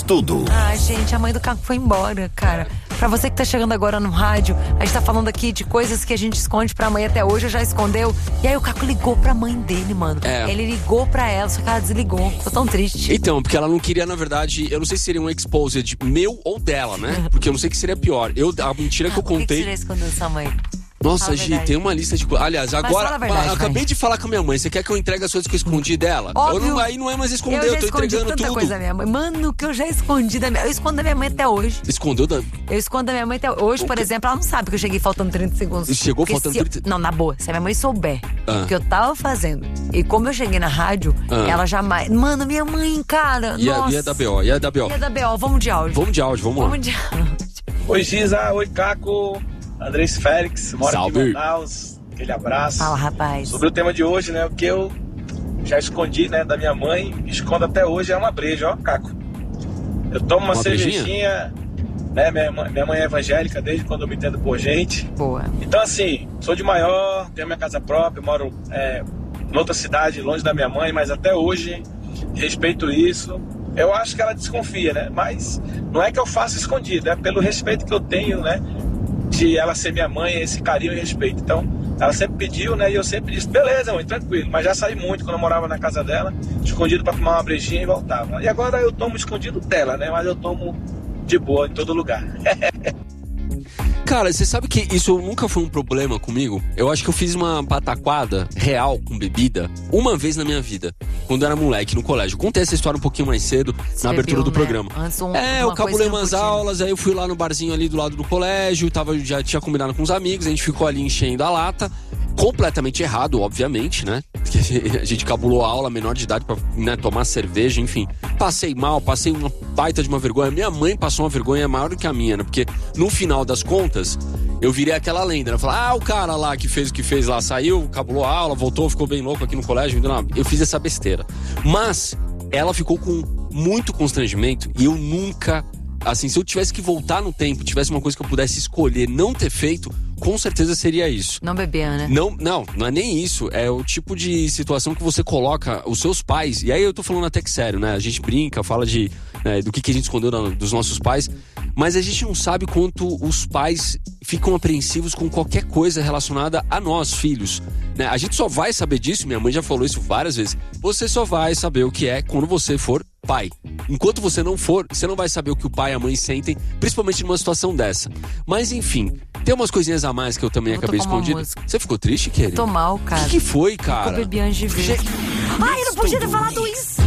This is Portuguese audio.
tudo. Ah, gente, a mãe do Caco foi embora, cara. Pra você que tá chegando agora no rádio, a gente tá falando aqui de coisas que a gente esconde pra mãe até hoje, já escondeu. E aí o Caco ligou pra mãe dele, mano. Ele ligou pra ela, só que ela desligou. Tô tão triste. Então, porque ela não queria, na verdade, eu não sei se seria um exposed meu ou dela, né? Porque eu não sei o que seria pior. A mentira que eu contei... Por que você já escondeu sua mãe? Nossa, Gi, tem uma lista de coisas. Aliás, agora, eu acabei de falar com a minha mãe. Você quer que eu entregue as coisas que eu escondi dela? Óbvio. Aí não é mais esconder, eu tô entregando tanta tudo. Coisa da minha mãe. Mano, que eu já escondi da minha... Eu escondo da minha mãe até hoje. Escondeu da... Eu escondo da minha mãe até hoje, por exemplo, ela não sabe que eu cheguei faltando 30 segundos. Chegou faltando 30... Não, na boa, se a minha mãe souber o que eu tava fazendo e como eu cheguei na rádio, ela jamais... Mano, minha mãe, cara, nossa. Ia da B.O., ia da B.O. Vamos de áudio. Vamos lá. Oi, Giza, oi, Caco, Andrés Félix, mora aqui em Manaus. Aquele abraço. Fala, rapaz. Sobre o tema de hoje, né? O que eu já escondi, né, da minha mãe, escondo até hoje é uma breja, ó, Caco. Eu tomo uma cervejinha, né? Minha mãe é evangélica desde quando eu me entendo por gente. Boa. Então, assim, sou de Maior, tenho minha casa própria, moro em outra cidade, longe da minha mãe, mas até hoje respeito isso. Eu acho que ela desconfia, né? Mas não é que eu faça escondido, é pelo respeito que eu tenho, né? De ela ser minha mãe, esse carinho e respeito. Então, ela sempre pediu, né? E eu sempre disse, beleza, mãe, tranquilo. Mas já saí muito quando eu morava na casa dela, escondido pra fumar uma brejinha e voltava. E agora eu tomo escondido dela, né? Mas eu tomo de boa em todo lugar. Cara, você sabe que isso nunca foi um problema comigo? Eu acho que eu fiz uma pataquada real com bebida uma vez na minha vida, quando eu era moleque, no colégio. Contei essa história um pouquinho mais cedo, na abertura do programa. Eu cabulei umas aulas, aí eu fui lá no barzinho ali do lado do colégio, já tinha combinado com os amigos, a gente ficou ali enchendo a lata. Completamente errado, obviamente, né? Porque a gente cabulou a aula, menor de idade, pra tomar cerveja, enfim. Passei mal, passei uma baita de uma vergonha. Minha mãe passou uma vergonha maior do que a minha, né? Porque no final das contas, eu virei aquela lenda, né? Falar, o cara lá que fez o que fez lá, saiu, cabulou a aula, voltou, ficou bem louco aqui no colégio. Eu fiz essa besteira. Mas ela ficou com muito constrangimento e eu nunca... Assim, se eu tivesse que voltar no tempo, tivesse uma coisa que eu pudesse escolher não ter feito, com certeza seria isso. Não beber, né? Não é nem isso. É o tipo de situação que você coloca os seus pais. E aí eu tô falando até que sério, né? A gente brinca, fala do que a gente escondeu dos nossos pais. Mas a gente não sabe quanto os pais ficam apreensivos com qualquer coisa relacionada a nós, filhos. Né? A gente só vai saber disso, minha mãe já falou isso várias vezes. Você só vai saber o que é quando você for pai. Enquanto você não for, você não vai saber o que o pai e a mãe sentem, principalmente numa situação dessa. Mas enfim, tem umas coisinhas a mais que eu também acabei escondido. Você ficou triste, querido? Eu tô mal, cara. O que foi, cara? Eu bebi antes de ver. Ai, eu não podia ter falado isso!